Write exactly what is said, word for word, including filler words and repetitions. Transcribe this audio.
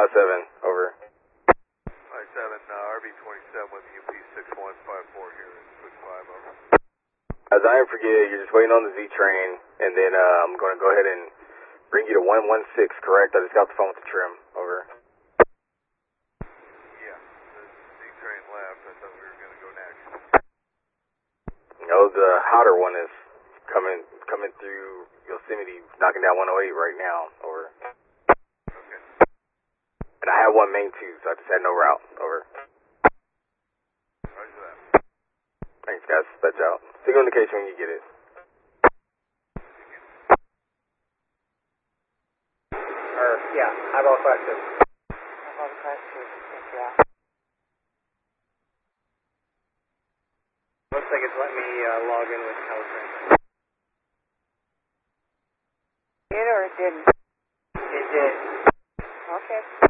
five seven, over. five seven, uh, R B twenty-seven with U P six one five four here, six five, over. As I didn't forget, you're just waiting on the Z train, and then uh, I'm going to go ahead and bring you to one one six, correct? I just got the phone with the trim, over. Yeah, the Z train left. I thought we were going to go next. No, the hotter one is coming coming through Yosemite, knocking down one oh eight right now, over. Okay. And I have one main too, so I just had no route, over. Roger that. Thanks, guys. That's out. Signal indication when you get it. Or, yeah, eyeball class two. Eyeball class two, thank you. Looks like it's letting me uh, log in with Caltrain. Did or it didn't? It did. Okay.